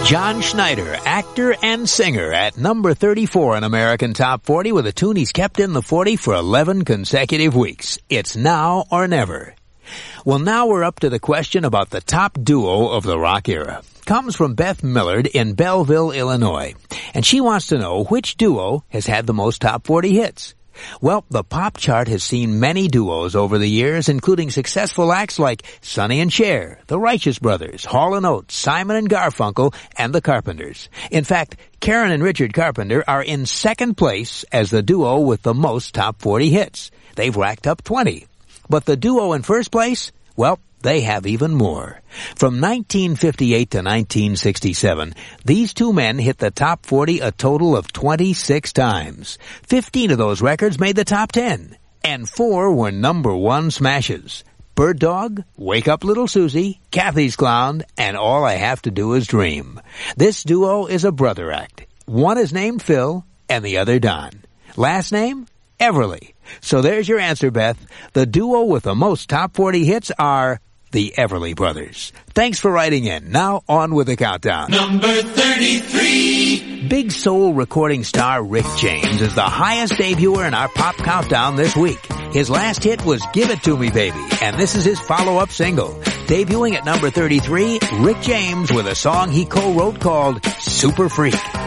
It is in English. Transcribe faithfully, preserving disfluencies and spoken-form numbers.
John Schneider, actor and singer, at number thirty-four in American Top forty with a tune he's kept in the forty for eleven consecutive weeks. It's Now or Never. Well, now we're up to the question about the top duo of the rock era. Comes from Beth Millard in Belleville, Illinois. And she wants to know which duo has had the most top forty hits. Well, the pop chart has seen many duos over the years, including successful acts like Sonny and Cher, the Righteous Brothers, Hall and Oates, Simon and Garfunkel, and the Carpenters. In fact, Karen and Richard Carpenter are in second place as the duo with the most top forty hits. They've racked up twenty. But the duo in first place, well, they have even more. From nineteen fifty-eight to nineteen sixty-seven, these two men hit the top forty a total of twenty-six times. Fifteen of those records made the top ten, and four were number one smashes. Bird Dog, Wake Up Little Susie, Kathy's Clown, and All I Have to Do Is Dream. This duo is a brother act. One is named Phil, and the other Don. Last name? Everly. So there's your answer, Beth. The duo with the most top forty hits are the Everly Brothers. Thanks for writing in. Now on with the countdown. Number thirty-three. Big soul recording star Rick James is the highest debuter in our pop countdown this week. His last hit was Give It To Me Baby, and this is his follow-up single. Debuting at number thirty-three, Rick James with a song he co-wrote called Super Freak.